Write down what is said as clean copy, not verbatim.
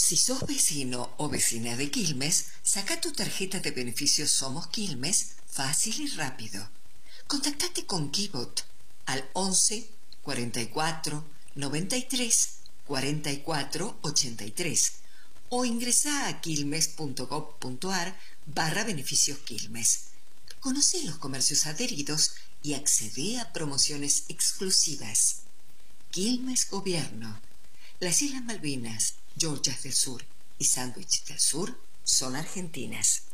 Si sos vecino o vecina de Quilmes, saca tu tarjeta de beneficios Somos Quilmes fácil y rápido. Contactate con Kibot al 11 44 93 44 83 o ingresá a quilmes.gov.ar/beneficios Quilmes. Conoce los comercios adheridos y accede a promociones exclusivas. Quilmes Gobierno. Las Islas Malvinas, Georgias del Sur y Sándwich del Sur son argentinas.